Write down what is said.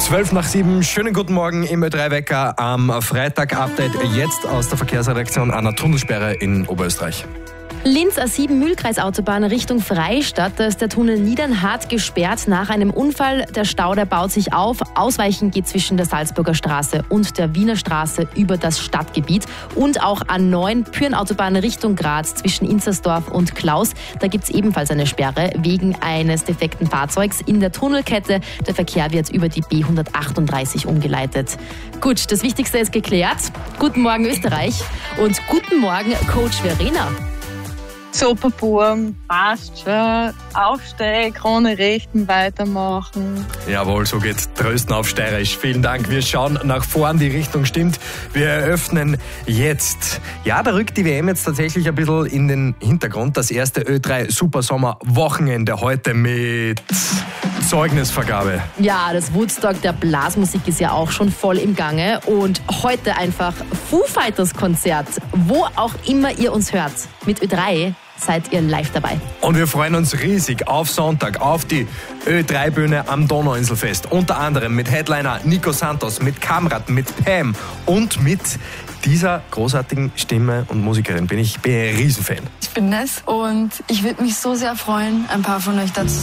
6:12. Schönen guten Morgen im Ö3-Wecker am Freitag-Update. Jetzt aus der Verkehrsredaktion einer Tunnelsperre in Oberösterreich. Linz A7 Mühlkreisautobahn Richtung Freistadt. Da ist der Tunnel Niedernhart gesperrt nach einem Unfall. Der Stau, der baut sich auf. Ausweichen geht zwischen der Salzburger Straße und der Wiener Straße über das Stadtgebiet. Und auch A9 Pyrenautobahn Richtung Graz zwischen Inzersdorf und Klaus. Da gibt es ebenfalls eine Sperre wegen eines defekten Fahrzeugs in der Tunnelkette. Der Verkehr wird über die B138 umgeleitet. Gut, das Wichtigste ist geklärt. Guten Morgen Österreich und guten Morgen Coach Verena. Super Burm, passt schon. Aufsteigen, Krone richten, weitermachen. Jawohl, so geht's. Trösten auf Steirisch. Vielen Dank. Wir schauen nach vorn, die Richtung stimmt. Wir eröffnen jetzt. Ja, da rückt die WM jetzt tatsächlich ein bisschen in den Hintergrund. Das erste Ö3 Supersommer-Wochenende heute mit Zeugnisvergabe. Ja, das Woodstock der Blasmusik ist ja auch schon voll im Gange. Und heute einfach Foo Fighters Konzert. Wo auch immer ihr uns hört. Mit Ö3 seid ihr live dabei. Und wir freuen uns riesig auf Sonntag, auf die Ö3-Bühne am Donauinselfest. Unter anderem mit Headliner Nico Santos, mit Kamrat, mit Pam und mit dieser großartigen Stimme und Musikerin. Bin ich ein Riesenfan. Ich bin Ness und ich würde mich so sehr freuen, ein paar von euch dazu